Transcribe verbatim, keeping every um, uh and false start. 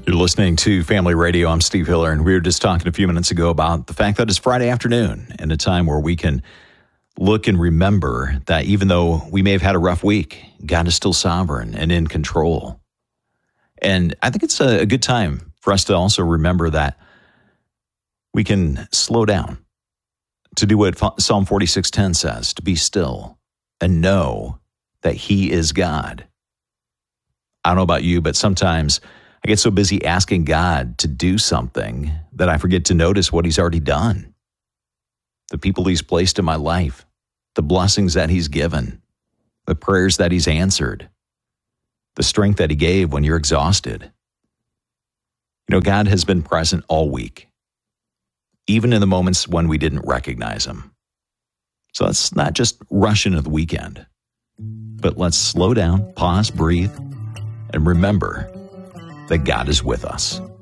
You're listening to Family Radio. I'm Steve Hiller, and we were just talking a few minutes ago about the fact that it's Friday afternoon and a time where we can look and remember that even though we may have had a rough week, God is still sovereign and in control. And I think it's a, a good time for us to also remember that we can slow down, to do what Psalm forty-six ten says, to be still and know that He is God. I don't know about you, but sometimes I get so busy asking God to do something that I forget to notice what He's already done. The people He's placed in my life, the blessings that He's given, the prayers that He's answered, the strength that He gave when you're exhausted. You know, God has been present all week, even in the moments when we didn't recognize Him. So let's not just rush into the weekend, but let's slow down, pause, breathe, and remember that God is with us.